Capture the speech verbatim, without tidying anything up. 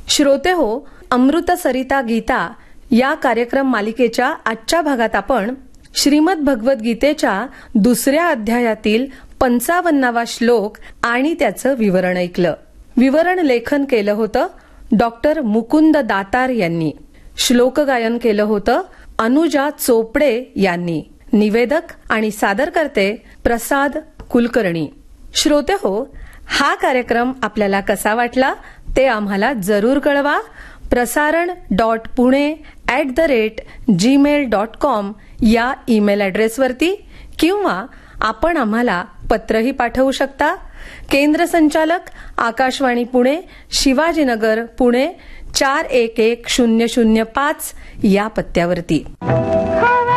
श्रोते हो, अमृत सरिता गीता या कार्यक्रम मालिकेच्या आजच्या भागात आपण श्रीमद भगवद गीतेच्या दुसऱ्या अध्यायातील पंचावन्नावा श्लोक आणि त्याचं विवरण ऐकलं. विवरण लेखन केलं होतं डॉक्टर मुकुंद दातार यांनी. श्लोक गायन केलं होतं अनुजा चोपडे यांनी. निवेदक आणि सादरकर्ते प्रसाद कुलकर्णी. श्रोते हो, हा कार्यक्रम आपल्याला कसा वाटला ते आम्हाला जरूर कळवा. प्रसारण dot Pune at the rate Gmail dot com या ईमेल ॲड्रेसवरती किंवा आपण आम्हाला पत्रही पाठवू शकता. केंद्र संचालक आकाशवाणी पुणे, शिवाजीनगर, पुणे चार एक एक शून्य शून्य पाच या पत्त्यावरती.